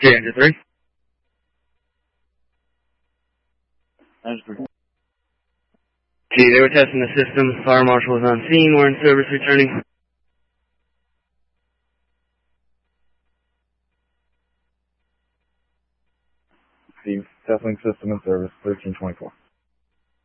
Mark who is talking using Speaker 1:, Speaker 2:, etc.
Speaker 1: Engine 3.
Speaker 2: Engine 3.
Speaker 1: G, they were testing the system. Fire marshal was on scene. We're in service returning.
Speaker 2: Steve, testing system in service, 1324.